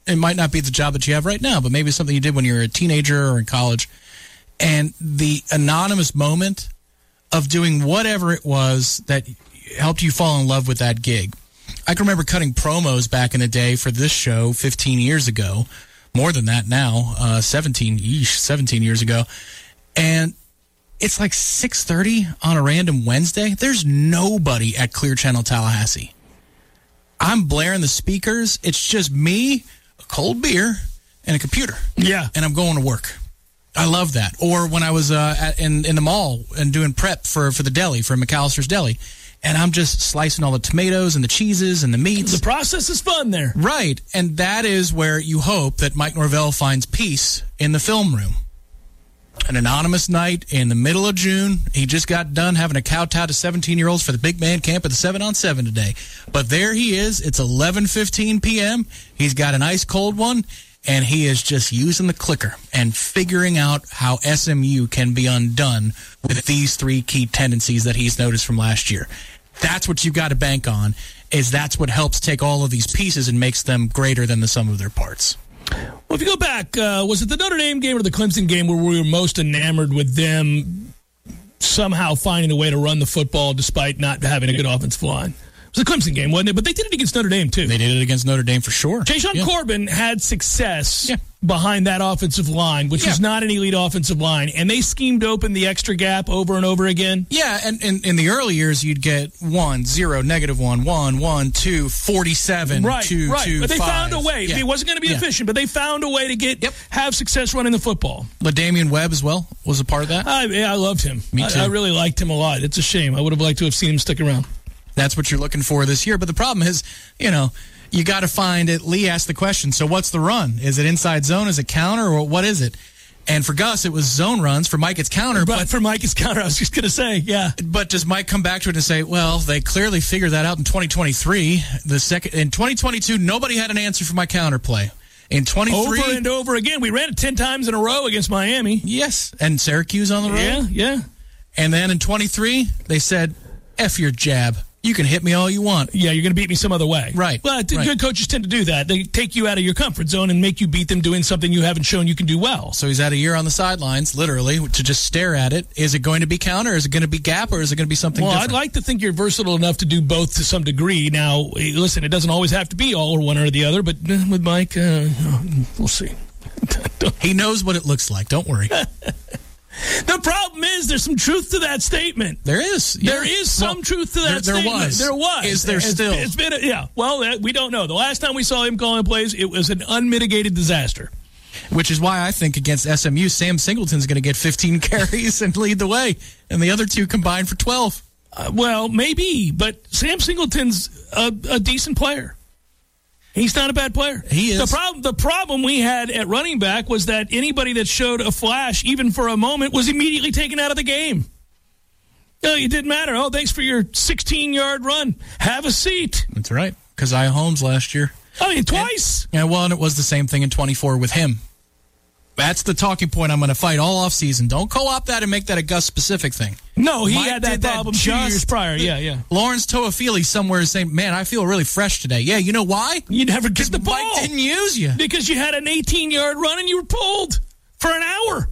It might not be the job that you have right now, but maybe something you did when you were a teenager or in college. And the anonymous moment of doing whatever it was that helped you fall in love with that gig. I can remember cutting promos back in the day for this show 15 years ago. More than that now, 17 years ago. And it's like 6:30 on a random Wednesday. There's nobody at Clear Channel Tallahassee. I'm blaring the speakers. It's just me, a cold beer, and a computer. Yeah. And I'm going to work. I love that. Or when I was in the mall and doing prep for the deli, for McAllister's Deli, and I'm just slicing all the tomatoes and the cheeses and the meats. The process is fun there. Right. And that is where you hope that Mike Norvell finds peace in the film room. An anonymous night in the middle of June. He just got done having a kowtow to 17-year-olds for the big man camp at the 7-on-7 today. But there he is. It's 11:15 p.m. He's got an ice cold one, and he is just using the clicker and figuring out how SMU can be undone with these three key tendencies that he's noticed from last year. That's what you've got to bank on, is that's what helps take all of these pieces and makes them greater than the sum of their parts. Well, if you go back, was it the Notre Dame game or the Clemson game where we were most enamored with them somehow finding a way to run the football despite not having a good offensive line? It was the Clemson game, wasn't it? But they did it against Notre Dame, too. They did it against Notre Dame for sure. Jason Corbin had success behind that offensive line, which was not an elite offensive line, and they schemed open the extra gap over and over again. Yeah, and in the early years, you'd get 1, 0, -1, 1, 1, 2, 47, right, 2, right. 2, But they 5. found a way. Yeah. It wasn't going to be efficient, but they found a way to have success running the football. LaDamian Webb as well was a part of that. I loved him. Me too. I really liked him a lot. It's a shame. I would have liked to have seen him stick around. That's what you're looking for this year. But the problem is, you got to find it. Lee asked the question, so what's the run? Is it inside zone? Is it counter? Or what is it? And for Gus, it was zone runs. For Mike, it's counter. But for Mike, it's counter. I was just going to say, yeah. But does Mike come back to it and say, well, they clearly figured that out in 2023. In 2022, nobody had an answer for my counter play. In 23, over and over again. We ran it 10 times in a row against Miami. Yes, and Syracuse on the road. Yeah. And then in 23, they said, F your jab. You can hit me all you want. Yeah, you're going to beat me some other way. Right. Well, good coaches tend to do that. They take you out of your comfort zone and make you beat them doing something you haven't shown you can do well. So he's had a year on the sidelines, literally, to just stare at it. Is it going to be counter? Is it going to be gap? Or is it going to be something different? I'd like to think you're versatile enough to do both to some degree. Now, listen, it doesn't always have to be all or one or the other, but with Mike, we'll see. He knows what it looks like. Don't worry. The problem is there's some truth to that statement. There is. Yeah. There is some truth to that statement. There was. Is there still? It's been well, we don't know. The last time we saw him calling plays, it was an unmitigated disaster. Which is why I think against SMU, Sam Singleton's going to get 15 carries and lead the way, and the other two combined for 12. Well, maybe, but Sam Singleton's a decent player. He's not a bad player. He is. The problem we had at running back was that anybody that showed a flash, even for a moment, was immediately taken out of the game. It didn't matter. Oh, thanks for your 16-yard run. Have a seat. That's right. Keziah Holmes last year. I mean, twice. And it was the same thing in 24 with him. That's the talking point I'm going to fight all offseason. Don't co-opt that and make that a Gus-specific thing. No, he Mike had that problem 2 years prior. Yeah. Lawrence Toafili somewhere is saying, man, I feel really fresh today. Yeah, you know why? You never get the ball. Mike didn't use you. Because you had an 18-yard run and you were pulled for an hour.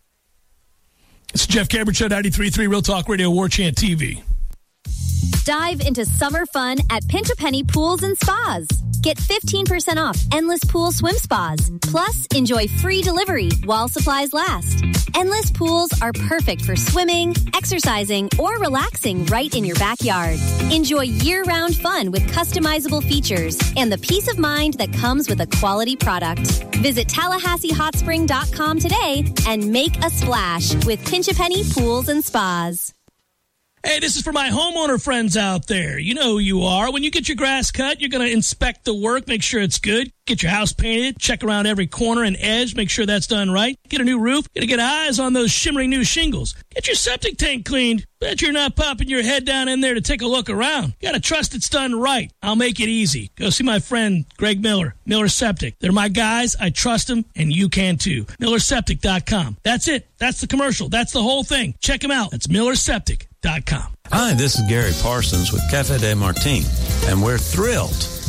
It's Jeff Cameron Show, 93.3 Real Talk Radio, War Chant TV. Dive into summer fun at Pinch A Penny Pools and Spas. Get 15% off Endless Pool Swim Spas. Plus, enjoy free delivery while supplies last. Endless Pools are perfect for swimming, exercising, or relaxing right in your backyard. Enjoy year-round fun with customizable features and the peace of mind that comes with a quality product. Visit TallahasseeHotSpring.com today and make a splash with Pinch A Penny Pools and Spas. Hey, this is for my homeowner friends out there. You know who you are. When you get your grass cut, you're going to inspect the work, make sure it's good. Get your house painted, check around every corner and edge, make sure that's done right. Get a new roof, got to get eyes on those shimmering new shingles. Get your septic tank cleaned. Bet you're not popping your head down in there to take a look around. You got to trust it's done right. I'll make it easy. Go see my friend Greg Miller, Miller Septic. They're my guys. I trust them, and you can too. MillerSeptic.com. That's it. That's the commercial. That's the whole thing. Check them out. It's MillerSeptic.com. Hi, this is Gary Parsons with Cafe de Martin, and we're thrilled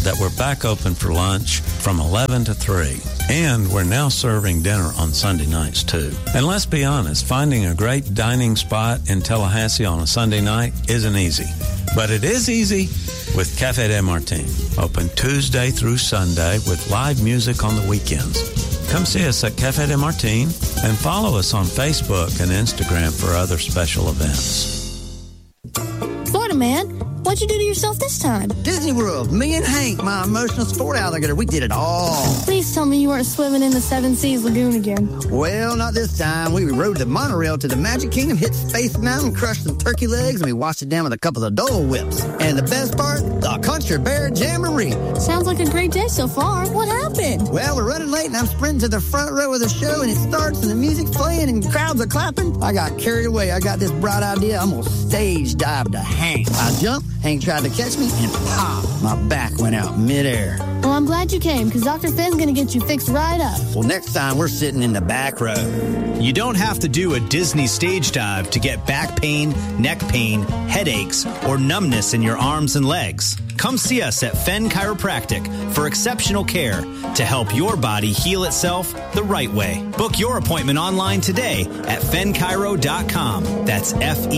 that we're back open for lunch from 11 to 3. And we're now serving dinner on Sunday nights, too. And let's be honest, finding a great dining spot in Tallahassee on a Sunday night isn't easy. But it is easy with Café de Martin. Open Tuesday through Sunday with live music on the weekends. Come see us at Café de Martin and follow us on Facebook and Instagram for other special events. Florida man, what'd you do to yourself this time? Disney World. Me and Hank, my emotional sport alligator, we did it all. Please tell me you weren't swimming in the Seven Seas Lagoon again. Well, not this time. We rode the monorail to the Magic Kingdom, hit Space Mountain, crushed some turkey legs, and we washed it down with a couple of Dole Whips. And the best part, the Country Bear Jamboree. Sounds like a great day so far. What happened? Well, we're running late, and I'm sprinting to the front row of the show, and it starts, and the music's playing, and crowds are clapping. I got carried away. I got this bright idea. I'm going to stage dive to Hank. I jumped, Hank tried to catch me, and pop, my back went out midair. Well, I'm glad you came, because Dr. Finn's going to get you fixed right up. Well, next time, we're sitting in the back row. You don't have to do a Disney stage dive to get back pain, neck pain, headaches, or numbness in your arms and legs. Come see us at Fenn Chiropractic for exceptional care to help your body heal itself the right way. Book your appointment online today at fennchiro.com. That's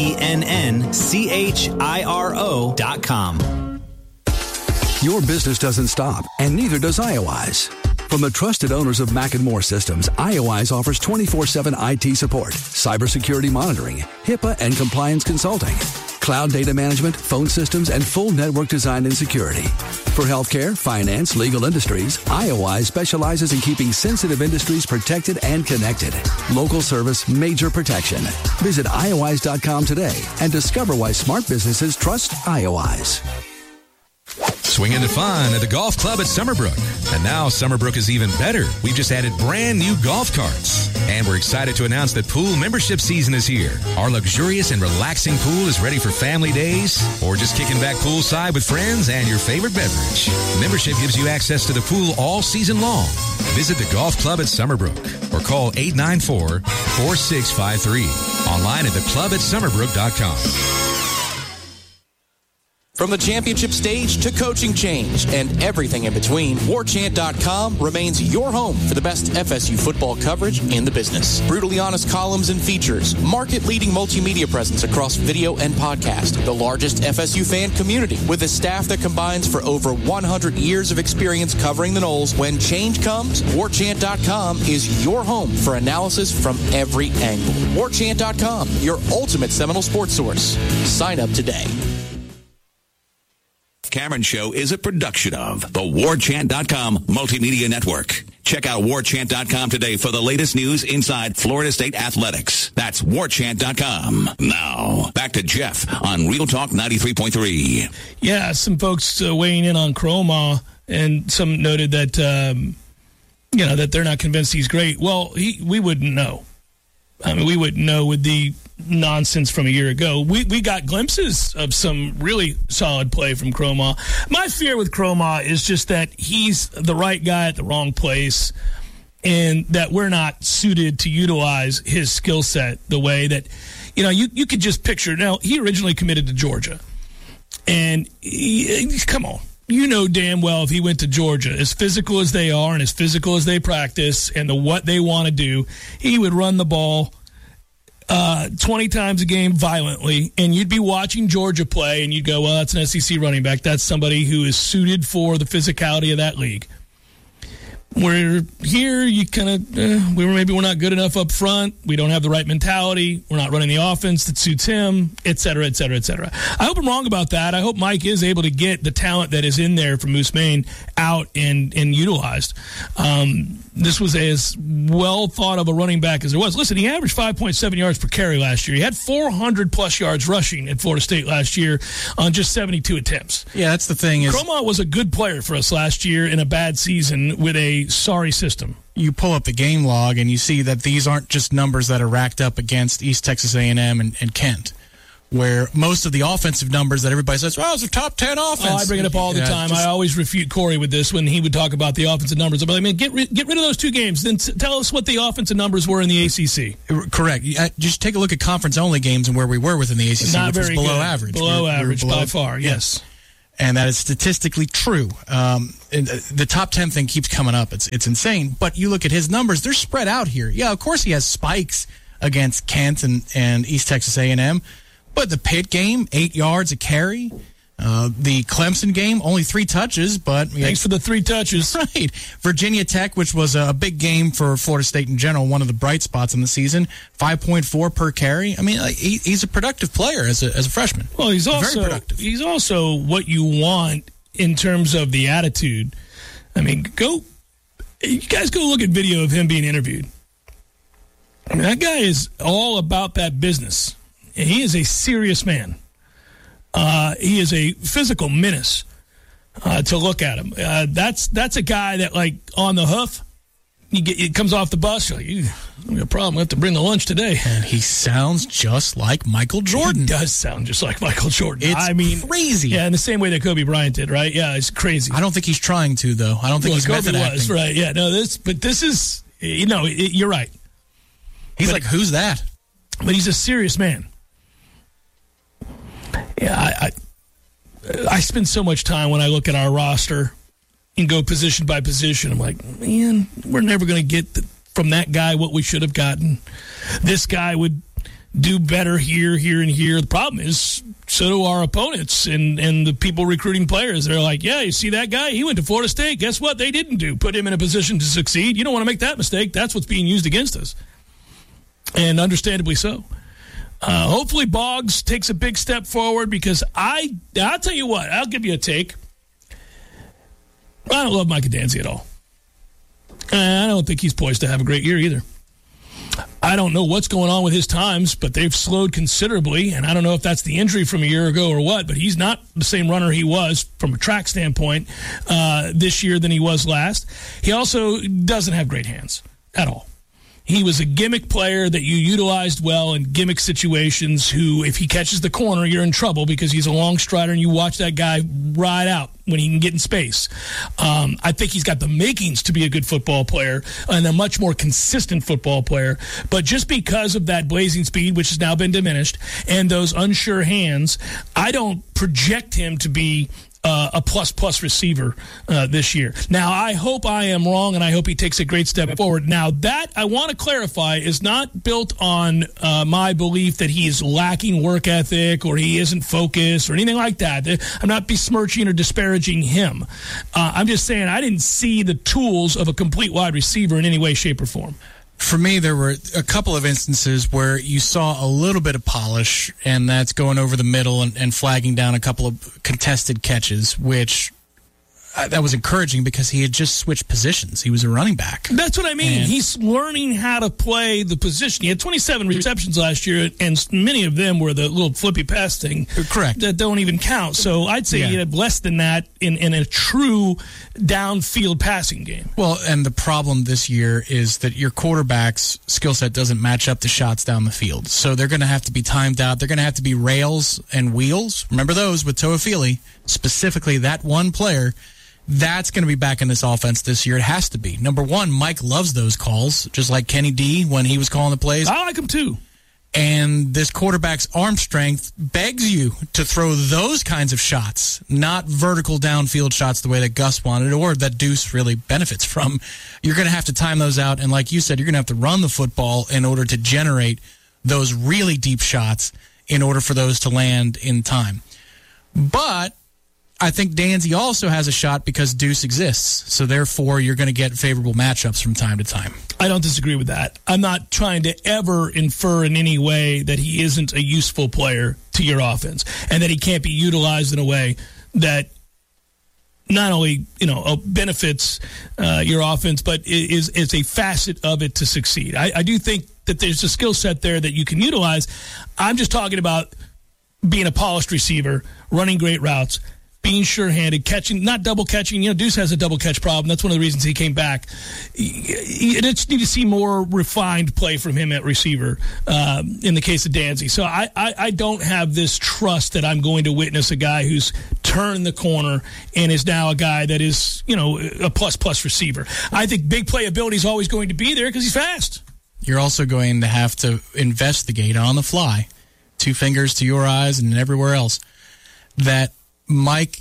FENNCHIRO.com. Your business doesn't stop, and neither does IOWise. From the trusted owners of Mac & More Systems, IOWise offers 24/7 IT support, cybersecurity monitoring, HIPAA and compliance consulting, cloud data management, phone systems, and full network design and security. For healthcare, finance, legal industries, IOWise specializes in keeping sensitive industries protected and connected. Local service, major protection. Visit IOWise.com today and discover why smart businesses trust IOWise. Swing into fun at the golf club at Summerbrook. And now Summerbrook is even better. We've just added brand new golf carts. And we're excited to announce that pool membership season is here. Our luxurious and relaxing pool is ready for family days or just kicking back poolside with friends and your favorite beverage. Membership gives you access to the pool all season long. Visit the golf club at Summerbrook or call 894-4653. Online at theclubatsummerbrook.com. From the championship stage to coaching change and everything in between, WarChant.com remains your home for the best FSU football coverage in the business. Brutally honest columns and features, market-leading multimedia presence across video and podcast, the largest FSU fan community with a staff that combines for over 100 years of experience covering the Noles. When change comes, WarChant.com is your home for analysis from every angle. WarChant.com, your ultimate Seminole sports source. Sign up today. Cameron Show is a production of the WarChant.com Multimedia Network. Check out WarChant.com today for the latest news inside Florida State athletics. That's WarChant.com. Now, back to Jeff on Real Talk 93.3. Yeah, some folks weighing in on Croma, and some noted that, that they're not convinced he's great. Well, we wouldn't know. I mean, we wouldn't know with the nonsense from a year ago. We got glimpses of some really solid play from Croma. My fear with Croma is just that he's the right guy at the wrong place, and that we're not suited to utilize his skill set the way that, you could just picture. Now, he originally committed to Georgia, and come on. You know damn well if he went to Georgia, as physical as they are and as physical as they practice and what they want to do, he would run the ball 20 times a game violently, and you'd be watching Georgia play, and you'd go, well, that's an SEC running back. That's somebody who is suited for the physicality of that league. We're here, we're not good enough up front. We don't have the right mentality. We're not running the offense that suits him, et cetera, et cetera, et cetera. I hope I'm wrong about that. I hope Mike is able to get the talent that is in there from Moose Maine out and utilized. This was as well thought of a running back as there was. Listen, he averaged 5.7 yards per carry last year. He had 400-plus yards rushing at Florida State last year on just 72 attempts. Yeah, that's the thing. Croma was a good player for us last year in a bad season with a sorry system. You pull up the game log and you see that these aren't just numbers that are racked up against East Texas A&M and Kent, where most of the offensive numbers that everybody says, it's a top 10 offense. I bring it up all the time. I always refute Corey with this when he would talk about the offensive numbers. I'm like, man, get rid of those two games. Then tell us what the offensive numbers were in the ACC. Correct. Just take a look at conference-only games and where we were within the ACC, Not which very was below good. average. Below average by far, yes. and that is statistically true. The top 10 thing keeps coming up. It's insane. But you look at his numbers; they're spread out here. Yeah, of course he has spikes against Kent and East Texas A&M, but the Pitt game, 8 yards a carry. The Clemson game, only 3 touches, but... Thanks for the 3 touches. Right. Virginia Tech, which was a big game for Florida State in general, one of the bright spots in the season, 5.4 per carry. I mean, he's a productive player as a freshman. Well, he's very productive. He's also what you want in terms of the attitude. I mean, you guys go look at video of him being interviewed. I mean, that guy is all about that business. And he is a serious man. He is a physical menace to look at him. That's a guy that, like, on the hoof, it comes off the bus. You're like, you have a problem. We have to bring the lunch today. And he sounds just like Michael Jordan. He does sound just like Michael Jordan. It's crazy. Yeah, in the same way that Kobe Bryant did, right? Yeah, it's crazy. I don't think he's trying to, though. I don't think he's method acting. Kobe was, right? Yeah, no, this is, you're right. He's like, who's that? But he's a serious man. Yeah, I spend so much time when I look at our roster and go position by position. I'm like, man, we're never going to get from that guy what we should have gotten. This guy would do better here, and here. The problem is, so do our opponents and the people recruiting players. They're like, yeah, you see that guy? He went to Florida State. Guess what? They didn't do. Put him in a position to succeed. You don't want to make that mistake. That's what's being used against us. And understandably so. Hopefully Boggs takes a big step forward because I'll tell you what, I'll give you a take. I don't love Micah Danzy at all. I don't think he's poised to have a great year either. I don't know what's going on with his times, but they've slowed considerably, and I don't know if that's the injury from a year ago or what, but he's not the same runner he was from a track standpoint this year than he was last. He also doesn't have great hands at all. He was a gimmick player that you utilized well in gimmick situations who, if he catches the corner, you're in trouble because he's a long strider and you watch that guy ride out when he can get in space. I think he's got the makings to be a good football player and a much more consistent football player. But just because of that blazing speed, which has now been diminished, and those unsure hands, I don't project him to be a plus receiver this year. Now, I hope I am wrong, and I hope he takes a great step forward. Now, that, I want to clarify, is not built on my belief that he's lacking work ethic or he isn't focused or anything like that. I'm not besmirching or disparaging him. I'm just saying I didn't see the tools of a complete wide receiver in any way, shape, or form. For me, there were a couple of instances where you saw a little bit of polish, and that's going over the middle and flagging down a couple of contested catches, which that was encouraging because he had just switched positions. He was a running back. That's what I mean. He's learning how to play the position. He had 27 receptions last year, and many of them were the little flippy pass thing. Correct. That don't even count. So I'd say he had less than that in a true downfield passing game. Well, and the problem this year is that your quarterback's skill set doesn't match up to shots down the field. So they're going to have to be timed out. They're going to have to be rails and wheels. Remember those with Toafili, specifically that one player. That's going to be back in this offense this year. It has to be. Number one, Mike loves those calls, just like Kenny D when he was calling the plays. I like him too. And this quarterback's arm strength begs you to throw those kinds of shots, not vertical downfield shots the way that Gus wanted or that Deuce really benefits from. You're going to have to time those out. And like you said, you're going to have to run the football in order to generate those really deep shots in order for those to land in time. But I think Danzy also has a shot because Deuce exists. So, therefore, you're going to get favorable matchups from time to time. I don't disagree with that. I'm not trying to ever infer in any way that he isn't a useful player to your offense and that he can't be utilized in a way that not only benefits your offense, but is a facet of it to succeed. I do think that there's a skill set there that you can utilize. I'm just talking about being a polished receiver, running great routes, being sure-handed, catching, not double catching. Deuce has a double catch problem. That's one of the reasons he came back. You just need to see more refined play from him at receiver in the case of Danzy. So I don't have this trust that I'm going to witness a guy who's turned the corner and is now a guy that is, a plus receiver. I think big playability is always going to be there because he's fast. You're also going to have to investigate on the fly, 2 fingers to your eyes and everywhere else, that Mike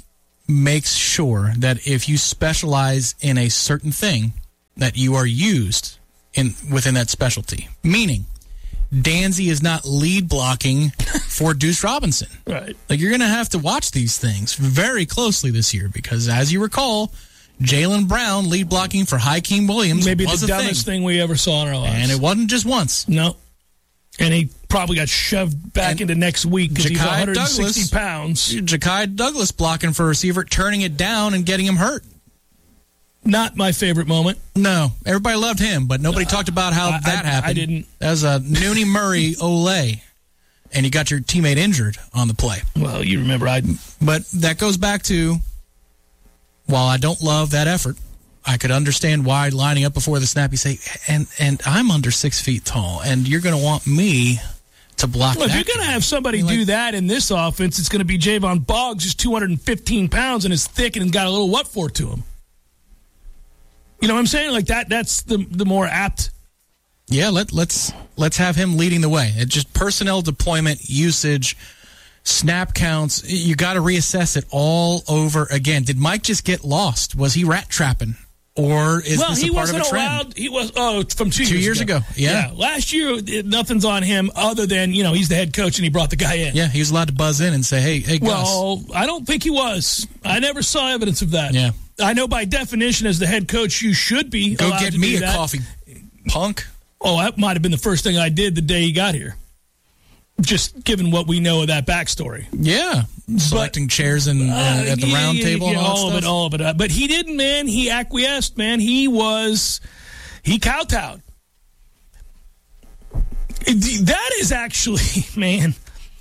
makes sure that if you specialize in a certain thing, that you are used within that specialty. Meaning, Danzy is not lead blocking for Deuce Robinson. Right. Like, you're going to have to watch these things very closely this year because, as you recall, Jaylen Brown lead blocking for Hakeem Williams maybe was the dumbest thing we ever saw in our lives. And it wasn't just once. No. And he probably got shoved back into next week because he's 160 pounds. Ja'Kai Douglas blocking for a receiver, turning it down and getting him hurt. Not my favorite moment. No. Everybody loved him, but nobody talked about how that happened. I didn't. That was a Nooney Murray Olay, and you got your teammate injured on the play. Well, you remember But that goes back to, while I don't love that effort, I could understand why lining up before the snap you say, and I'm under 6 feet tall, and you're going to want me to block that. If you're going to have somebody do that in this offense, it's going to be Javon Boggs, who's 215 pounds and is thick and got a little what for to him. You know what I'm saying? Like that's the more apt. Yeah, let's have him leading the way. It's just personnel deployment, usage, snap counts. You got to reassess it all over again. Did Mike just get lost? Was he rat trapping? Or is this a part of a trend? He was from 2 years ago. Yeah. Last year, nothing's on him other than, he's the head coach and he brought the guy in. Yeah, he was allowed to buzz in and say, hey, Gus. Well, I don't think he was. I never saw evidence of that. Yeah. I know by definition, as the head coach, you should be Go allowed get to me do a that. coffee, punk. Oh, that might have been the first thing I did the day he got here. Just given what we know of that backstory. Yeah. Selecting chairs at the round table and all of it. But he didn't, man. He acquiesced, man. He kowtowed. That is actually, man.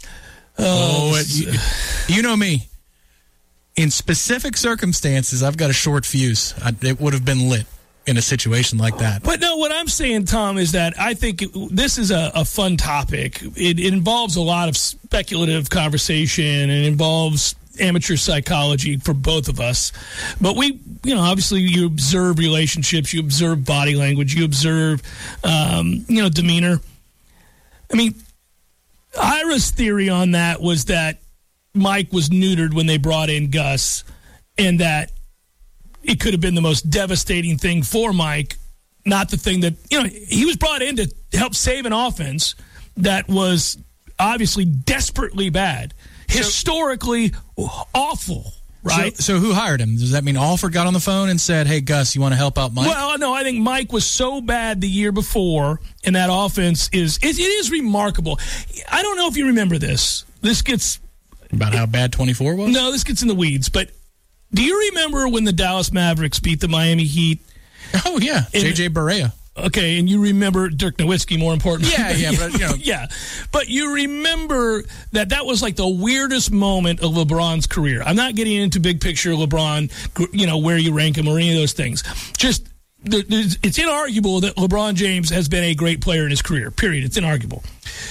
You know me. In specific circumstances, I've got a short fuse. It would have been lit in a situation like that. But no, what I'm saying, Tom, is that I think this is a fun topic. It involves a lot of speculative conversation and it involves amateur psychology for both of us. But obviously you observe relationships, you observe body language, you observe, demeanor. I mean, Ira's theory on that was that Mike was neutered when they brought in Gus, and that it could have been the most devastating thing for Mike, not the thing that, he was brought in to help save an offense that was obviously desperately bad, historically awful, right? So who hired him? Does that mean Alford got on the phone and said, hey, Gus, you want to help out Mike? Well, no, I think Mike was so bad the year before, and that offense it is remarkable. I don't know if you remember this. This gets... About how bad 24 was? No, this gets in the weeds. But do you remember when the Dallas Mavericks beat the Miami Heat? Oh, yeah. J.J. Barea. Okay, and you remember Dirk Nowitzki, more importantly. Yeah, but, yeah. But you remember that was like the weirdest moment of LeBron's career. I'm not getting into big picture LeBron, where you rank him or any of those things. Just, it's inarguable that LeBron James has been a great player in his career, period. It's inarguable.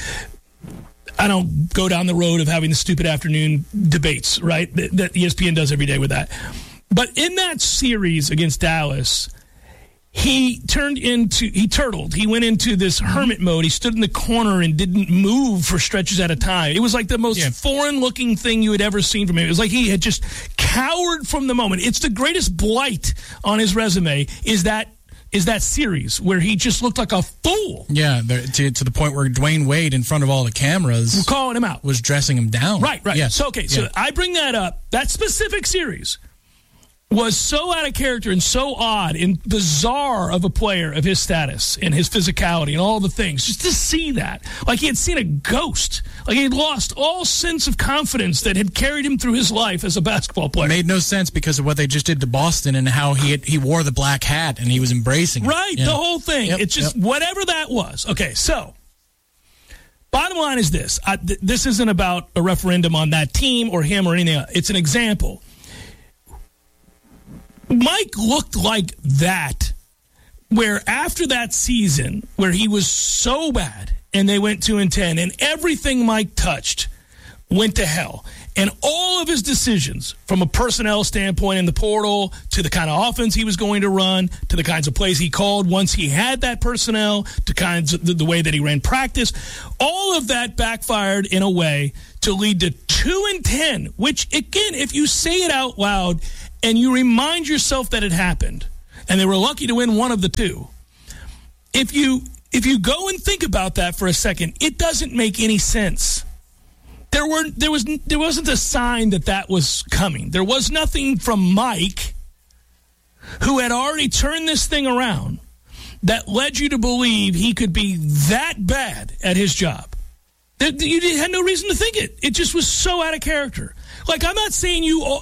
I don't go down the road of having the stupid afternoon debates, right, that ESPN does every day with that. But in that series against Dallas, he turtled. He went into this hermit mode. He stood in the corner and didn't move for stretches at a time. It was like the most foreign-looking thing you had ever seen from him. It was like he had just cowered from the moment. It's the greatest blight on his resume is that series where he just looked like a fool. Yeah, to the point where Dwayne Wade, in front of all the cameras, we're calling him out, was dressing him down. Right. Yes. So I bring that up. That specific series was so out of character and so odd and bizarre of a player of his status and his physicality and all the things. Just to see that, like he had seen a ghost, like he had lost all sense of confidence that had carried him through his life as a basketball player. It made no sense because of what they just did to Boston and how he wore the black hat and he was embracing it. Right, the whole thing. It's just whatever that was. Okay, so bottom line is this. This isn't about a referendum on that team or him or anything else. It's an example. Mike looked like that, where after that season, where he was so bad, and they went 2-10, and everything Mike touched went to hell. And all of his decisions, from a personnel standpoint in the portal, to the kind of offense he was going to run, to the kinds of plays he called once he had that personnel, to kinds of the way that he ran practice, all of that backfired in a way to lead to 2-10, which, again, if you say it out loud and you remind yourself that it happened, and they were lucky to win one of the two, if you go and think about that for a second, it doesn't make any sense. There wasn't a sign that was coming. There was nothing from Mike, who had already turned this thing around, that led you to believe he could be that bad at his job. You had no reason to think it. It just was so out of character. Like, I'm not saying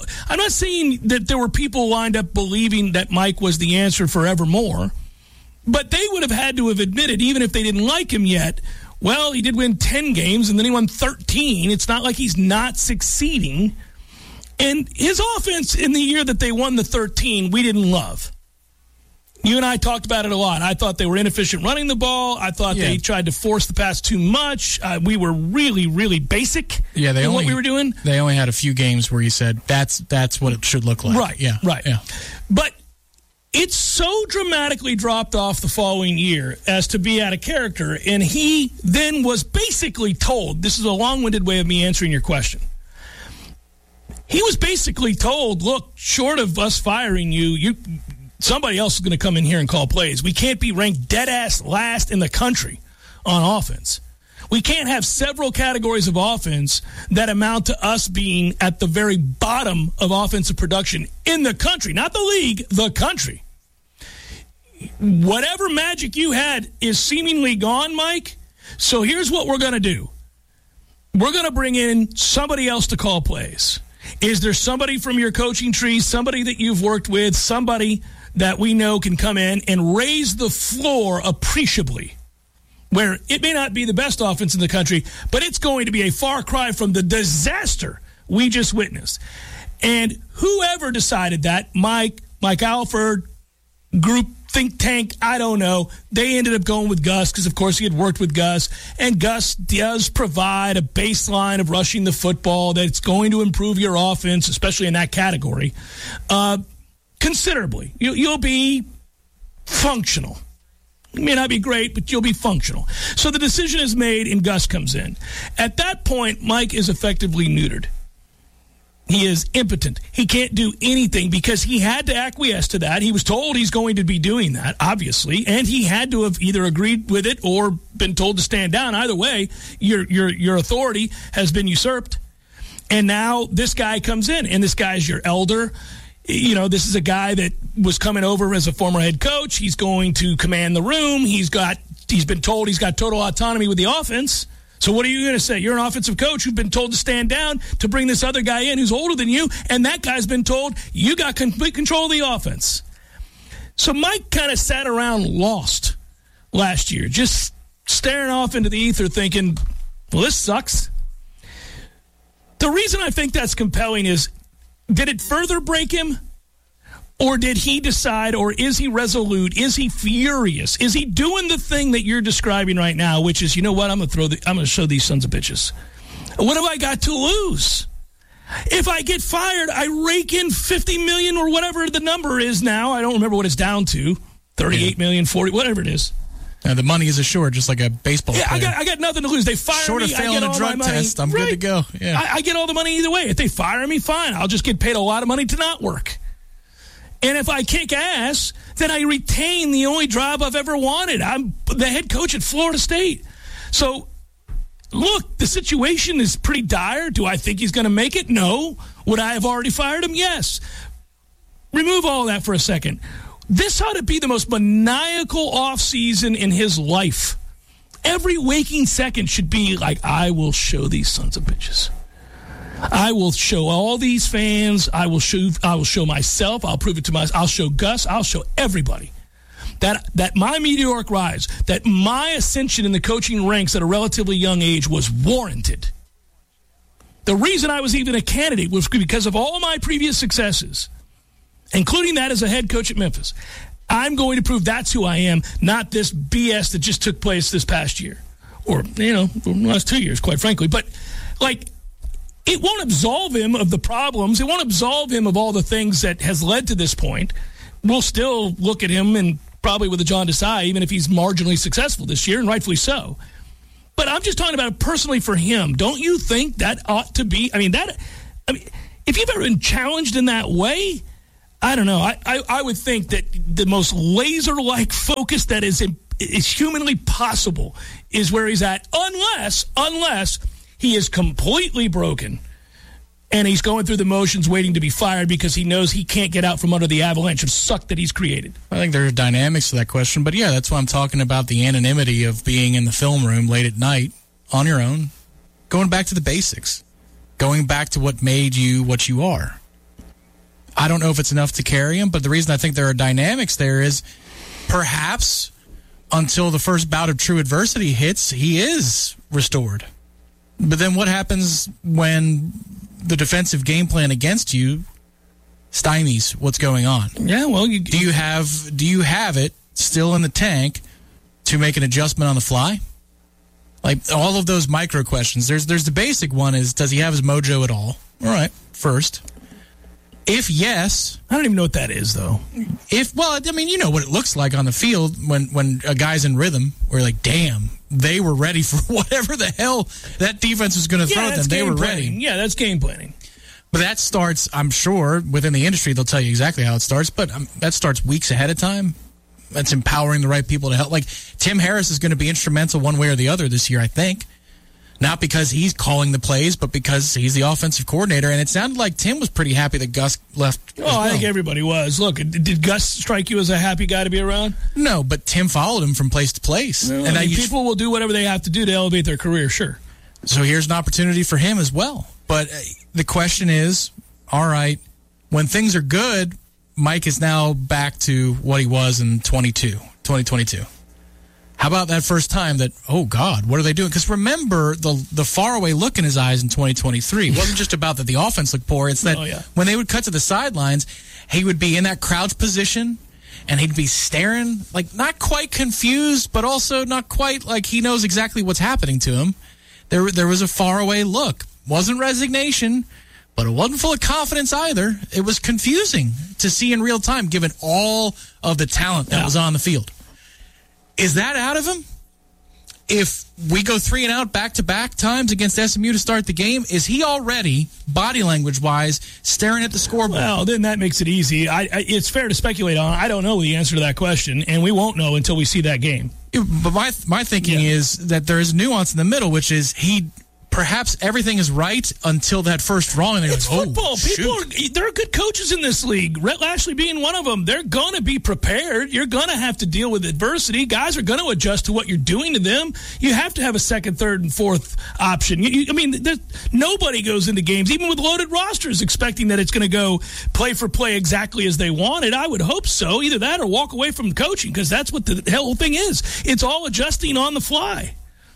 that there were people lined up believing that Mike was the answer forevermore, but they would have had to have admitted, even if they didn't like him yet, well, he did win 10 games, and then he won 13. It's not like he's not succeeding. And his offense in the year that they won the 13, we didn't love. You and I talked about it a lot. I thought they were inefficient running the ball. I thought they tried to force the pass too much. We were really, really basic in what we were doing. They only had a few games where you said, that's what it should look like. Right, right. Yeah. But it's so dramatically dropped off the following year as to be out of character, and he then was basically told, this is a long-winded way of me answering your question. He was basically told, look, short of us firing you, somebody else is going to come in here and call plays. We can't be ranked dead-ass last in the country on offense. We can't have several categories of offense that amount to us being at the very bottom of offensive production in the country, not the league, the country. Whatever magic you had is seemingly gone, Mike. So here's what we're going to do. We're going to bring in somebody else to call plays. Is there somebody from your coaching tree, somebody that you've worked with, somebody that we know can come in and raise the floor appreciably, where it may not be the best offense in the country, but it's going to be a far cry from the disaster we just witnessed? And whoever decided that, Mike Alford, group, think tank, I don't know, they ended up going with Gus because, of course, he had worked with Gus. And Gus does provide a baseline of rushing the football that's going to improve your offense, especially in that category, considerably. You'll be functional. It may not be great, but you'll be functional. So the decision is made and Gus comes in. At that point, Mike is effectively neutered. He is impotent. He can't do anything because he had to acquiesce to that. He was told he's going to be doing that, obviously, and he had to have either agreed with it or been told to stand down. Either way, your authority has been usurped. And now this guy comes in, and this guy's your elder. You know, this is a guy that was coming over as a former head coach. He's going to command the room. He's been told he's got total autonomy with the offense. So what are you going to say? You're an offensive coach who's been told to stand down to bring this other guy in who's older than you, and that guy's been told you got complete control of the offense. So Mike kind of sat around lost last year, just staring off into the ether thinking, well, this sucks. The reason I think that's compelling is, did it further break him? Or did he decide, or is he resolute? Is he furious? Is he doing the thing that you're describing right now, which is, you know what, I'm going to show these sons of bitches. What have I got to lose? If I get fired, I rake in $50 million or whatever the number is now. I don't remember what it's down to. 38 million, 40, whatever it is. The money is assured, just like a baseball player. I got nothing to lose. They fire Short me. Short of failing a drug test, I'm good to go. Yeah. I get all the money either way. If they fire me, fine. I'll just get paid a lot of money to not work. And if I kick ass, then I retain the only job I've ever wanted. I'm the head coach at Florida State. So, look, the situation is pretty dire. Do I think he's going to make it? No. Would I have already fired him? Yes. Remove all that for a second. This ought to be the most maniacal offseason in his life. Every waking second should be like, I will show these sons of bitches. I will show all these fans. I will show myself. I'll prove it to myself. I'll show Gus. I'll show everybody that my meteoric rise, that my ascension in the coaching ranks at a relatively young age was warranted. The reason I was even a candidate was because of all my previous successes, including that as a head coach at Memphis. I'm going to prove that's who I am, not this BS that just took place this past year. Or, the last 2 years, quite frankly. But, it won't absolve him of the problems. It won't absolve him of all the things that has led to this point. We'll still look at him and probably with a John Desai, even if he's marginally successful this year, and rightfully so. But I'm just talking about it personally for him. Don't you think that ought to be? If you've ever been challenged in that way, I don't know. I would think that the most laser-like focus that is humanly possible is where he's at, unless he is completely broken and he's going through the motions waiting to be fired because he knows he can't get out from under the avalanche of suck that he's created. I think there are dynamics to that question, but yeah, that's why I'm talking about the anonymity of being in the film room late at night on your own, going back to the basics, going back to what made you what you are. I don't know if it's enough to carry him, but the reason I think there are dynamics there is perhaps until the first bout of true adversity hits, he is restored. But then what happens when the defensive game plan against you stymies what's going on? Yeah, well, do you have it still in the tank to make an adjustment on the fly? Like all of those micro questions. There's the basic one is, does he have his mojo at all? All right, first. If yes, I don't even know what that is, though. You know what it looks like on the field when a guy's in rhythm. We're like, damn, they were ready for whatever the hell that defense was going to throw at them. They were ready. Yeah, that's game planning. But that starts, I'm sure, within the industry, they'll tell you exactly how it starts. But that starts weeks ahead of time. That's empowering the right people to help. Like Tim Harris is going to be instrumental one way or the other this year, I think. Not because he's calling the plays, but because he's the offensive coordinator. And it sounded like Tim was pretty happy that Gus left. I think everybody was. Look, did Gus strike you as a happy guy to be around? No, but Tim followed him from place to place. Well, and people will do whatever they have to do to elevate their career, sure. So here's an opportunity for him as well. But the question is, all when things are good, Mike is now back to what he was in 2022. How about that first time that, oh, God, what are they doing? Because remember, the faraway look in his eyes in 2023 wasn't just about that the offense looked poor. It's that when they would cut to the sidelines, he would be in that crouch position, and he'd be staring, like not quite confused, but also not quite like he knows exactly what's happening to him. There was a faraway look. Wasn't resignation, but it wasn't full of confidence either. It was confusing to see in real time, given all of the talent that was on the field. Is that out of him? If we go 3 and out back-to-back times against SMU to start the game, is he already, body language-wise, staring at the scoreboard? Well, then that makes it easy. It's fair to speculate on. I don't know the answer to that question, and we won't know until we see that game. But my thinking is that there is nuance in the middle, which is perhaps everything is right until that first wrong. And it's football. There are good coaches in this league. Rhett Lashley being one of them. They're going to be prepared. You're going to have to deal with adversity. Guys are going to adjust to what you're doing to them. You have to have a second, third, and fourth option. Nobody goes into games, even with loaded rosters, expecting that it's going to go play for play exactly as they want it. I would hope so. Either that or walk away from coaching, because that's what the whole thing is. It's all adjusting on the fly.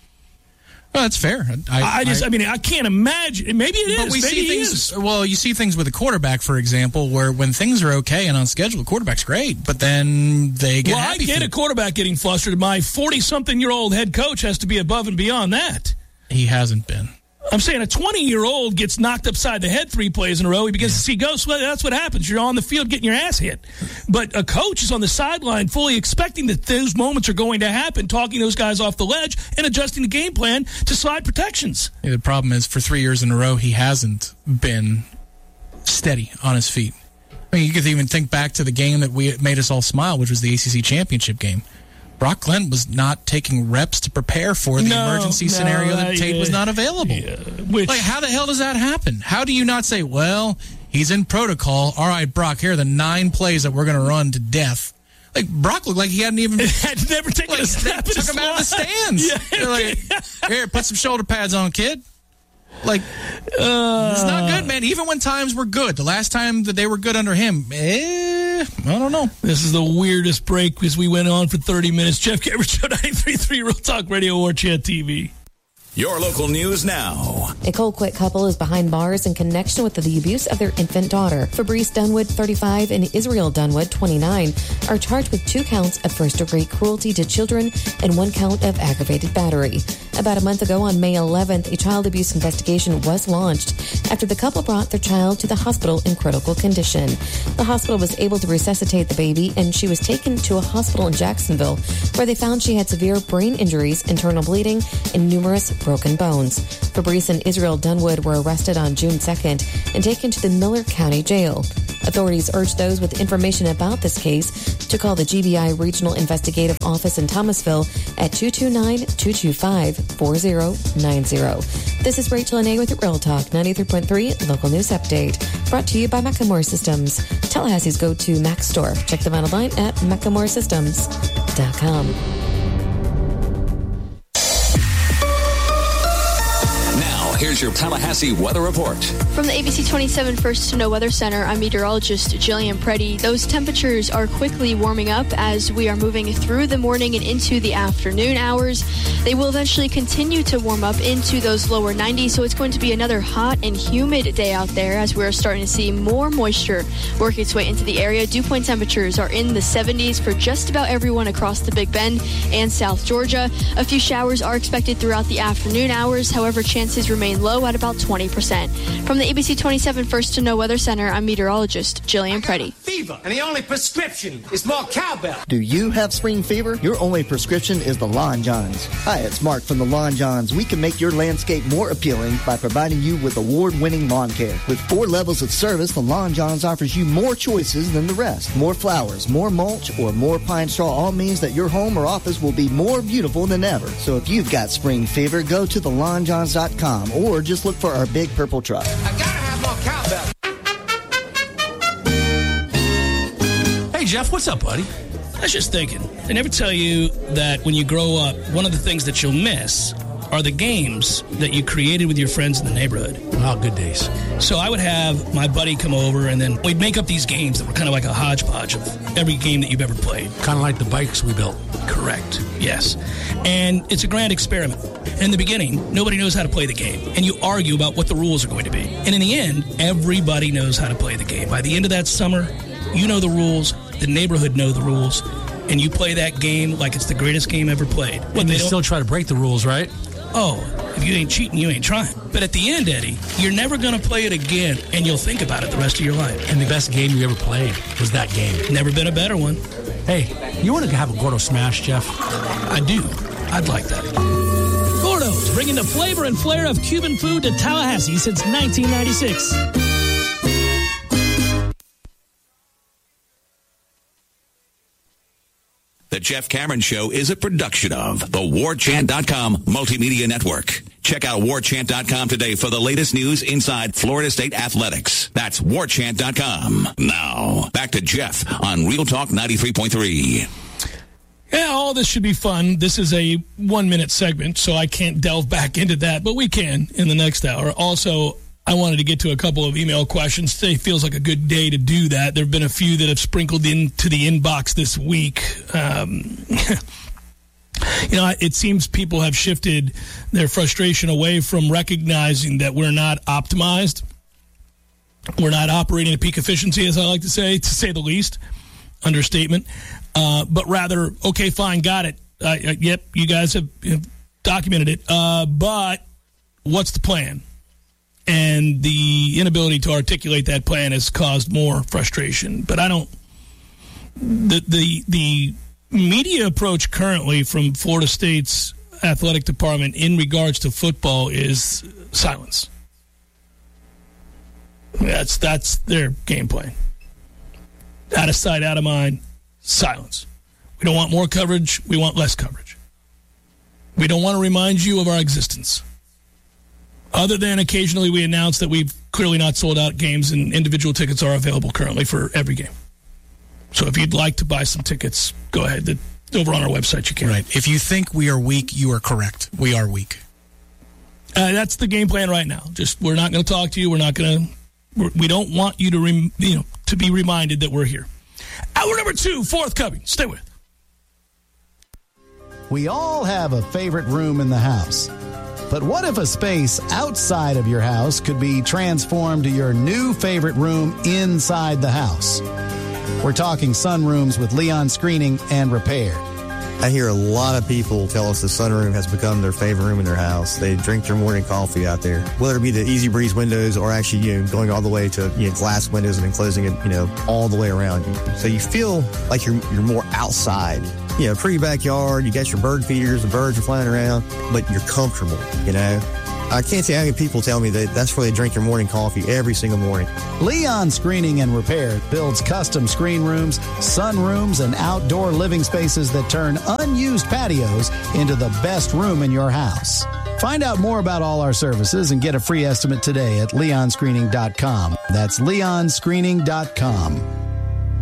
Well, that's fair. I can't imagine. Maybe it is. But we see things. Well, you see things with a quarterback, for example, where when things are okay and on schedule, the quarterback's great, but then they get happy. Well, I get a quarterback getting flustered. My 40-something-year-old head coach has to be above and beyond that. He hasn't been. I'm saying a 20-year-old gets knocked upside the head 3 plays in a row. He begins to see ghosts. Well, that's what happens. You're on the field getting your ass hit. But a coach is on the sideline fully expecting that those moments are going to happen, talking those guys off the ledge and adjusting the game plan to slide protections. Yeah, the problem is for 3 years in a row, he hasn't been steady on his feet. I mean, you could even think back to the game that made us all smile, which was the ACC championship game. Brock Glenn was not taking reps to prepare for the emergency scenario that Tate was not available. Yeah, how the hell does that happen? How do you not say, well, he's in protocol. All right, Brock, here are the 9 plays that we're going to run to death. Like, Brock looked like he hadn't even... had never taken a step. Took him out of the stands. Yeah. They're like, here, put some shoulder pads on, kid. Like, it's not good, man. Even when times were good. The last time that they were good under him, I don't know. This is the weirdest break as we went on for 30 minutes. Jeff Cameron Show, 933 Real Talk Radio, War Chant TV. Your local news now. A Colquitt couple is behind bars in connection with the abuse of their infant daughter. Fabrice Dunwood, 35, and Israel Dunwood, 29, are charged with 2 counts of first-degree cruelty to children and 1 count of aggravated battery. About a month ago, on May 11th, a child abuse investigation was launched after the couple brought their child to the hospital in critical condition. The hospital was able to resuscitate the baby, and she was taken to a hospital in Jacksonville, where they found she had severe brain injuries, internal bleeding, and numerous broken bones. Fabrice and Israel Dunwood were arrested on June 2nd and taken to the Miller County Jail. Authorities urged those with information about this case to call the GBI Regional Investigative Office in Thomasville at 229-225-4090. This is Rachel Anay with Real Talk 93.3 Local News Update, brought to you by Macklemore Systems, Tallahassee's go-to Mac store. Check them out online at MacklemoreSystems.com. Here's your Tallahassee weather report. From the ABC 27 First to Know Weather Center, I'm meteorologist Jillian Preddy. Those temperatures are quickly warming up as we are moving through the morning and into the afternoon hours. They will eventually continue to warm up into those lower 90s, so it's going to be another hot and humid day out there as we're starting to see more moisture work its way into the area. Dew point temperatures are in the 70s for just about everyone across the Big Bend and South Georgia. A few showers are expected throughout the afternoon hours. However, chances remain low at about 20%. From the ABC 27 First to Know Weather Center, I'm meteorologist Jillian Preddy. Fever, and the only prescription is more cowbell. Do you have spring fever? Your only prescription is the Lawn Johns. Hi, it's Mark from the Lawn Johns. We can make your landscape more appealing by providing you with award-winning lawn care. With 4 levels of service, the Lawn Johns offers you more choices than the rest. More flowers, more mulch, or more pine straw all means that your home or office will be more beautiful than ever. So if you've got spring fever, go to thelawnjohns.com or just look for our big purple truck. I gotta have more cowbell. Hey, Jeff, what's up, buddy? I was just thinking, they never tell you that when you grow up, one of the things that you'll miss are the games that you created with your friends in the neighborhood. Oh, good days. So I would have my buddy come over, and then we'd make up these games that were kind of like a hodgepodge of every game that you've ever played. Kind of like the bikes we built. Correct, yes. And it's a grand experiment. In the beginning, nobody knows how to play the game, and you argue about what the rules are going to be. And in the end, everybody knows how to play the game. By the end of that summer, you know the rules, the neighborhood know the rules, and you play that game like it's the greatest game ever played. And they still try to break the rules, right? Oh, if you ain't cheating, you ain't trying. But at the end, Eddie, you're never going to play it again, and you'll think about it the rest of your life. And the best game you ever played was that game. Never been a better one. Hey, you want to have a Gordo Smash, Jeff? I do. I'd like that. Gordo's, bringing the flavor and flair of Cuban food to Tallahassee since 1996. The Jeff Cameron Show is a production of the WarChant.com Multimedia Network. Check out WarChant.com today for the latest news inside Florida State athletics. That's WarChant.com. Now, back to Jeff on Real Talk 93.3. Yeah, all this should be fun. This is a 1-minute segment, so I can't delve back into that, but we can in the next hour. Also, I wanted to get to a couple of email questions. Today feels like a good day to do that. There have been a few that have sprinkled into the inbox this week. It seems people have shifted their frustration away from recognizing that we're not optimized. We're not operating at peak efficiency, as I like to say the least. Understatement. But rather, okay, fine, got it. Yep, you guys have documented it. But what's the plan? And the inability to articulate that plan has caused more frustration. But I don't. The media approach currently from Florida State's athletic department in regards to football is silence. That's their game plan. Out of sight, out of mind, silence. We don't want more coverage. We want less coverage. We don't want to remind you of our existence. Other than occasionally we announce that we've clearly not sold out games and individual tickets are available currently for every game. So if you'd like to buy some tickets, go ahead. Over on our website, you can. Right. If you think we are weak, you are correct. We are weak. That's the game plan right now. Just we're not going to talk to you. We don't want you to to be reminded that we're here. Hour number 2, forthcoming. Stay with. We all have a favorite room in the house. But what if a space outside of your house could be transformed to your new favorite room inside the house? We're talking sunrooms with Leon Screening and Repair. I hear a lot of people tell us the sunroom has become their favorite room in their house. They drink their morning coffee out there, whether it be the Easy Breeze windows or actually, going all the way to, glass windows and then closing it, all the way around you. So you feel like you're more outside. Pretty backyard, you got your bird feeders, the birds are flying around, but you're comfortable, I can't say how many people tell me that that's where they drink their morning coffee every single morning. Leon Screening and Repair builds custom screen rooms, sunrooms, and outdoor living spaces that turn unused patios into the best room in your house. Find out more about all our services and get a free estimate today at leonscreening.com. That's leonscreening.com.